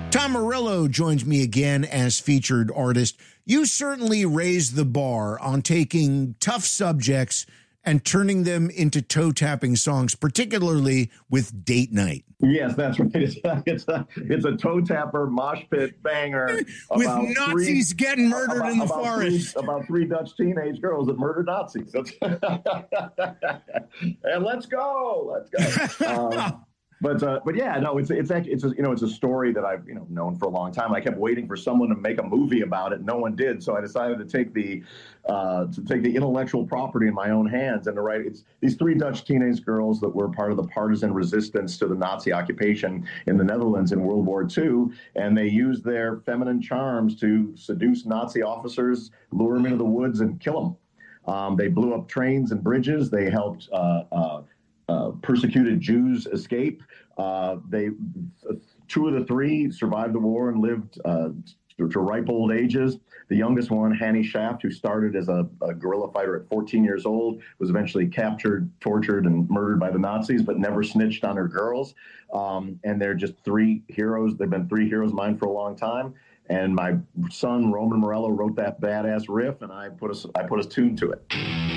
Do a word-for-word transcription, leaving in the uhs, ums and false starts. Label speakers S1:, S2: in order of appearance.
S1: Tom Morello joins me again as featured artist. You certainly raised the bar on taking tough subjects and turning them into toe-tapping songs, particularly with Date Night.
S2: Yes, that's right. It's a, it's a, it's a toe-tapper, mosh pit banger.
S1: With Nazis three, getting murdered about, in the
S2: about
S1: forest.
S2: Three, about three Dutch teenage girls that murdered Nazis. And let's go, let's go. Um, But uh, but yeah, no, it's it's actually it's a, you know it's a story that I've you know known for a long time. I kept waiting for someone to make a movie about it. No one did, so I decided to take the uh, to take the intellectual property in my own hands and to write. It's these three Dutch teenage girls that were part of the partisan resistance to the Nazi occupation in the Netherlands in World War Two, and they used their feminine charms to seduce Nazi officers, lure them into the woods, and kill them. Um, they blew up trains and bridges. They helped. Uh, uh, Uh, persecuted Jews escape. Uh, they, two of the three survived the war and lived uh, to, to ripe old ages. The youngest one, Hannie Schaft, who started as a, a guerrilla fighter at fourteen years old, was eventually captured, tortured, and murdered by the Nazis, but never snitched on her girls. Um, and they're just three heroes. They've been three heroes of mine for a long time. And my son, Roman Morello, wrote that badass riff, and I put a, I put a tune to it.